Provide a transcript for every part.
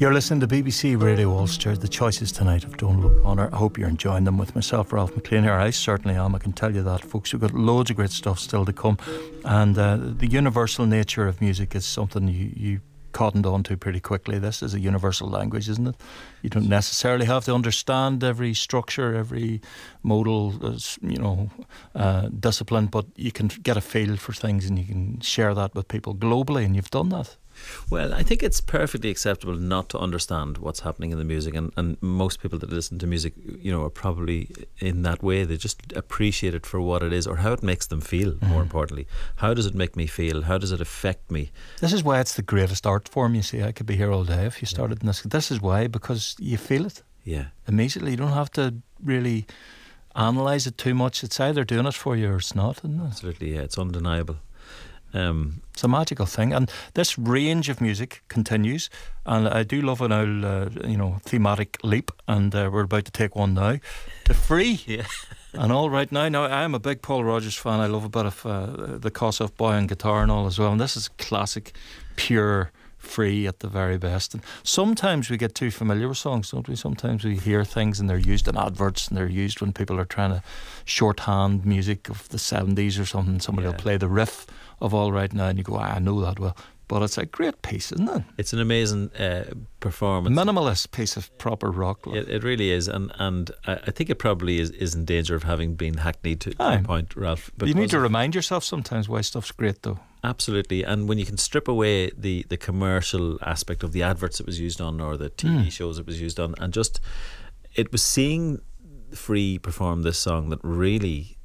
You're listening to BBC Radio Ulster. The choices tonight of Donald O'Connor. I hope you're enjoying them with myself, Ralph McLean here. I certainly am, I can tell you that, folks. We've got loads of great stuff still to come. And the universal nature of music is something you cottoned on to pretty quickly. This is a universal language, isn't it? You don't necessarily have to understand every structure, every modal, discipline, but you can get a feel for things and you can share that with people globally, and you've done that. Well, I think it's perfectly acceptable not to understand what's happening in the music, and most people that listen to music, are probably in that way. They just appreciate it for what it is, or how it makes them feel, more importantly. How does it make me feel? How does it affect me? This is why it's the greatest art form, you see. I could be here all day if you started in this. This is why, because you feel it immediately. You don't have to really analyse it too much. It's either doing it for you or it's not, isn't it? Absolutely, yeah. It's undeniable. It's a magical thing, and this range of music continues, and I do love an old thematic leap, and we're about to take one now to free. And all right now I'm a big Paul Rodgers fan. I love a bit of the Kossoff Boy on guitar and all as well, and this is classic, pure free at the very best. And sometimes we get too familiar with songs, don't we? Sometimes we hear things and they're used in adverts, and they're used when people are trying to shorthand music of the 70s or something. Somebody will play the riff of All Right Now and you go, I know that well. But it's a great piece, isn't it? It's an amazing performance. Minimalist piece of proper rock. It really is, and I think it probably is in danger of having been hackneyed to a point, Ralph. You need to remind yourself sometimes why stuff's great, though. Absolutely, and when you can strip away the commercial aspect of the adverts it was used on, or the TV shows it was used on, and just it was seeing Free perform this song that really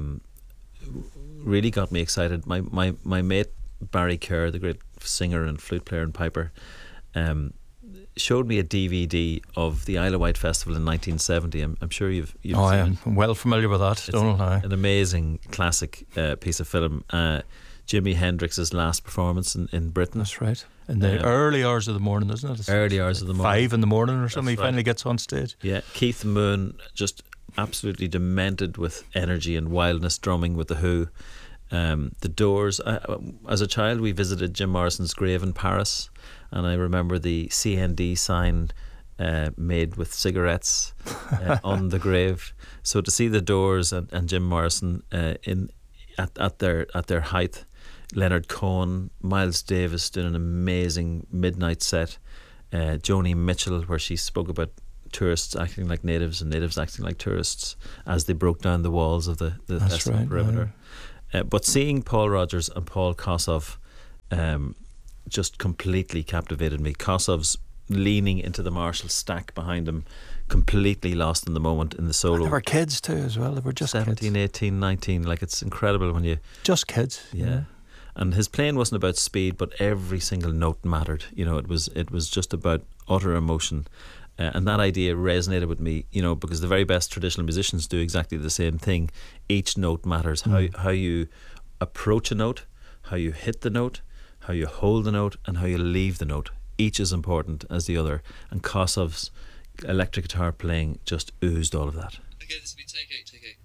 got me excited. My mate Barry Kerr, the great singer and flute player and piper, showed me a DVD of the Isle of Wight Festival in 1970. I'm sure you've seen I am well familiar with that. It's an amazing classic piece of film. Jimi Hendrix's last performance in Britain. That's right. In the early hours of the morning, isn't it? Early hours of the morning. 5 in the morning or something. He finally gets on stage. Yeah, Keith Moon just absolutely demented with energy and wildness, drumming with the Who. The Doors. As a child, we visited Jim Morrison's grave in Paris, and I remember the CND sign made with cigarettes on the grave. So to see the Doors and Jim Morrison at their height, Leonard Cohen, Miles Davis doing an amazing midnight set, Joni Mitchell, where she spoke about tourists acting like natives and natives acting like tourists as they broke down the walls of the festival perimeter. But seeing Paul Rodgers and Paul Kossoff just completely captivated me. Kossoff's leaning into the Marshall stack behind him, completely lost in the moment in the solo. And they were kids too as well. They were just 17, kids. 18, 19. Like, it's incredible when you... Just kids. Yeah. And his playing wasn't about speed, but every single note mattered. It was just about utter emotion. And that idea resonated with me, because the very best traditional musicians do exactly the same thing. Each note matters. How you approach a note, how you hit the note, how you hold the note, and how you leave the note. Each is important as the other. And Kossoff's electric guitar playing just oozed all of that. Okay, this will be take 8, take 8.